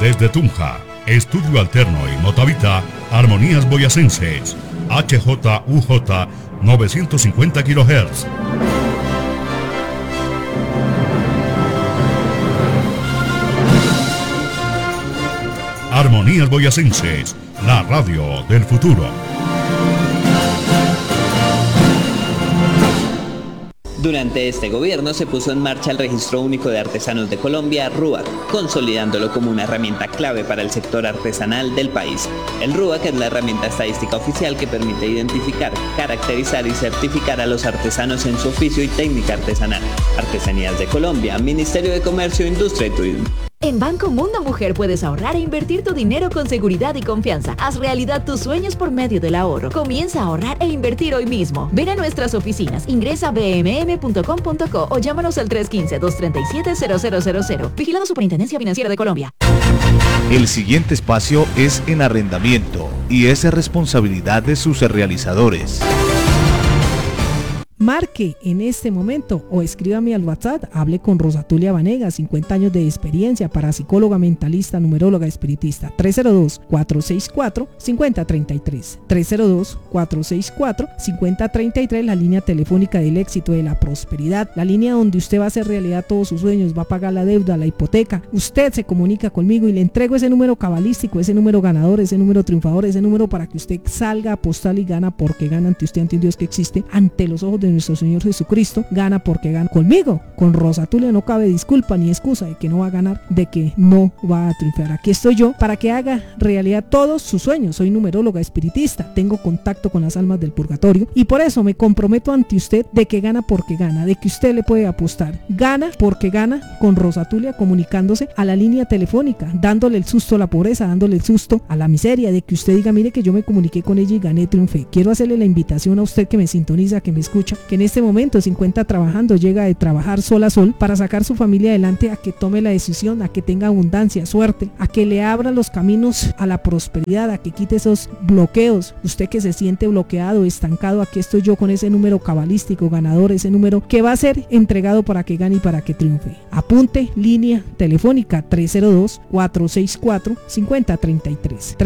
Desde Tunja, Estudio Alterno y Motavita, Armonías Boyacenses, HJUJ 950 kHz. Armonías Boyacenses, la radio del futuro. Durante este gobierno se puso en marcha el Registro Único de Artesanos de Colombia, RUAC, consolidándolo como una herramienta clave para el sector artesanal del país. El RUAC es la herramienta estadística oficial que permite identificar, caracterizar y certificar a los artesanos en su oficio y técnica artesanal. Artesanías de Colombia, Ministerio de Comercio, Industria y Turismo. En Banco Mundo Mujer puedes ahorrar e invertir tu dinero con seguridad y confianza. Haz realidad tus sueños por medio del ahorro. Comienza a ahorrar e invertir hoy mismo. Ven a nuestras oficinas, ingresa a bmm.com.co o llámanos al 315-237-0000. Vigilado Superintendencia Financiera de Colombia. El siguiente espacio es en arrendamiento y es responsabilidad de sus realizadores. Marque en este momento o escríbame al WhatsApp, hable con Rosatulia Vanegas, 50 años de experiencia, parapsicóloga, mentalista, numeróloga, espiritista, 302-464-5033, 302-464-5033, la línea telefónica del éxito, de la prosperidad, la línea donde usted va a hacer realidad todos sus sueños, va a pagar la deuda, la hipoteca. Usted se comunica conmigo y le entrego ese número cabalístico, ese número ganador, ese número triunfador, ese número para que usted salga a apostar y gana porque gana ante usted, ante un Dios que existe, ante los ojos de nuestro Señor Jesucristo. Gana porque gana conmigo. Con Rosatulia no cabe disculpa ni excusa de que no va a ganar, de que no va a triunfar. Aquí estoy yo para que haga realidad todos sus sueños. Soy numeróloga espiritista, tengo contacto con las almas del purgatorio y por eso me comprometo ante usted de que gana porque gana, de que usted le puede apostar. Gana porque gana con Rosatulia, comunicándose a la línea telefónica, dándole el susto a la pobreza, dándole el susto a la miseria, de que usted diga, mire que yo me comuniqué con ella y gané, triunfé. Quiero hacerle la invitación a usted que me sintoniza, que me escucha, que en este momento se encuentra trabajando, llega de trabajar sol a sol para sacar su familia adelante, a que tome la decisión, a que tenga abundancia, suerte, a que le abra los caminos a la prosperidad, a que quite esos bloqueos. Usted que se siente bloqueado, estancado, aquí estoy yo con ese número cabalístico ganador, ese número que va a ser entregado para que gane y para que triunfe. Apunte, línea telefónica 302-464-5033,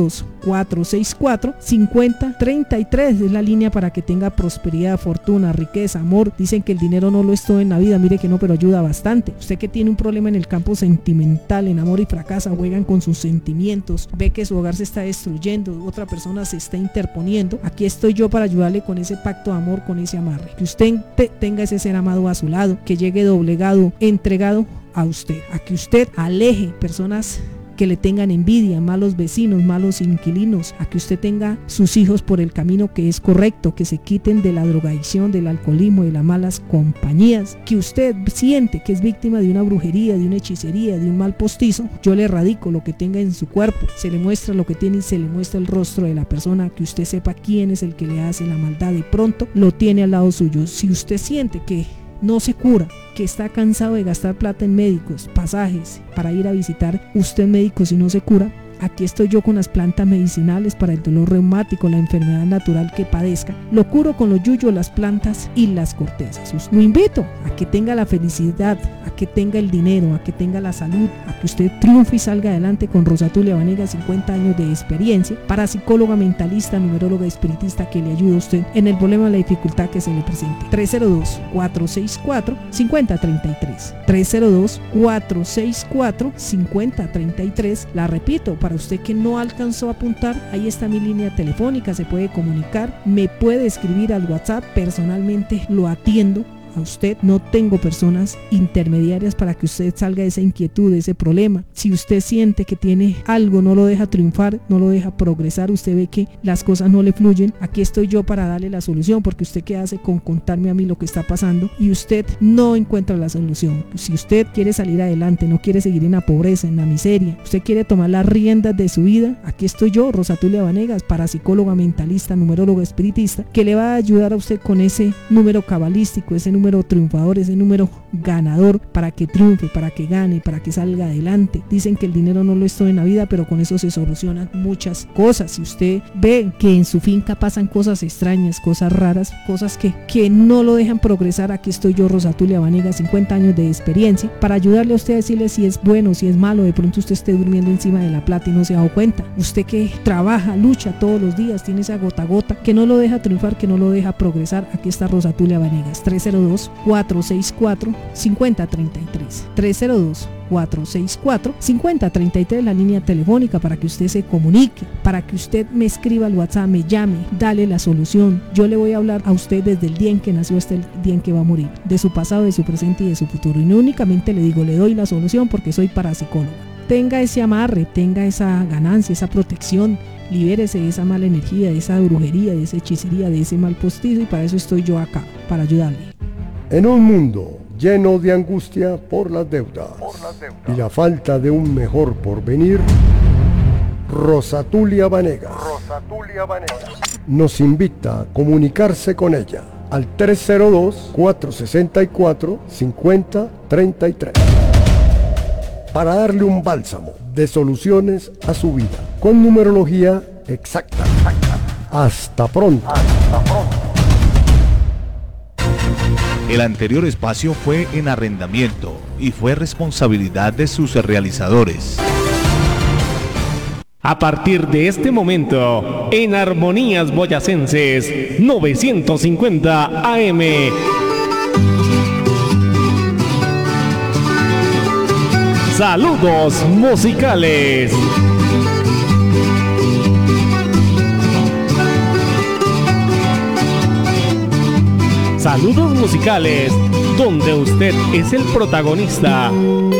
302-464-5033 es la línea para que tenga prosperidad, fortuna, riqueza, amor. Dicen que el dinero no lo es todo en la vida, mire que no, pero ayuda bastante. Usted que tiene un problema en el campo sentimental, en amor y fracasa, juegan con sus sentimientos, ve que su hogar se está destruyendo, otra persona se está interponiendo, aquí estoy yo para ayudarle con ese pacto de amor, con ese amarre, que usted tenga ese ser amado a su lado, que llegue doblegado, entregado a usted, a que usted aleje personas que le tengan envidia, malos vecinos, malos inquilinos, a que usted tenga sus hijos por el camino que es correcto, que se quiten de la drogadicción, del alcoholismo, de las malas compañías, que usted siente que es víctima de una brujería, de una hechicería, de un mal postizo, yo le erradico lo que tenga en su cuerpo, se le muestra lo que tiene y se le muestra el rostro de la persona, que usted sepa quién es el que le hace la maldad y pronto lo tiene al lado suyo. Si usted siente que no se cura, que está cansado de gastar plata en médicos, pasajes para ir a visitar usted médico si no se cura, aquí estoy yo con las plantas medicinales para el dolor reumático, la enfermedad natural que padezca. Lo curo con los yuyos, las plantas y las cortezas. Lo invito a que tenga la felicidad, a que tenga el dinero, a que tenga la salud, a que usted triunfe y salga adelante con Rosatulia Vanegas, 50 años de experiencia, parapsicóloga, mentalista, numeróloga, espiritista, que le ayuda a usted en el problema o la dificultad que se le presente. 302-464-5033, 302-464-5033, la repito, para usted que no alcanzó a apuntar, ahí está mi línea telefónica, se puede comunicar, me puede escribir al WhatsApp, personalmente lo atiendo a usted. No tengo personas intermediarias para que usted salga de esa inquietud, de ese problema. Si usted siente que tiene algo, no lo deja triunfar, no lo deja progresar, usted ve que las cosas no le fluyen, aquí estoy yo para darle la solución, porque usted qué hace con contarme a mí lo que está pasando y usted no encuentra la solución. Si usted quiere salir adelante, no quiere seguir en la pobreza, en la miseria, usted quiere tomar las riendas de su vida, aquí estoy yo, Rosatulia Vanegas, parapsicóloga, mentalista, numeróloga, espiritista, que le va a ayudar a usted con ese número cabalístico, ese número número triunfador, ese número ganador, para que triunfe, para que gane, para que salga adelante. Dicen que el dinero no lo es todo en la vida, pero con eso se solucionan muchas cosas. Si usted ve que en su finca pasan cosas extrañas, cosas raras, cosas que no lo dejan progresar, aquí estoy yo, Rosa Tulia Vanegas, 50 años de experiencia, para ayudarle a usted a decirle si es bueno, si es malo. De pronto usted esté durmiendo encima de la plata y no se ha dado cuenta. Usted que trabaja, lucha todos los días, tiene esa gota a gota que no lo deja triunfar, que no lo deja progresar. Aquí está Rosa Tulia Vanegas, 302-464-5033. 302-464-5033, la línea telefónica para que usted se comunique, para que usted me escriba al WhatsApp, me llame, dale la solución. Yo le voy a hablar a usted desde el día en que nació hasta el día en que va a morir, de su pasado, de su presente y de su futuro. Y no únicamente le digo, le doy la solución porque soy parapsicóloga. Tenga ese amarre, tenga esa ganancia, esa protección, libérese de esa mala energía, de esa brujería, de esa hechicería, de ese mal postizo, y para eso estoy yo acá, para ayudarle. En un mundo lleno de angustia por las deudas y la falta de un mejor porvenir, Rosa Tulia Vanegas nos invita a comunicarse con ella al 302-464-5033 para darle un bálsamo de soluciones a su vida con numerología exacta. Hasta pronto. El anterior espacio fue en arrendamiento y fue responsabilidad de sus realizadores. A partir de este momento, en Armonías Boyacenses 950 AM. Saludos musicales. Saludos musicales, donde usted es el protagonista.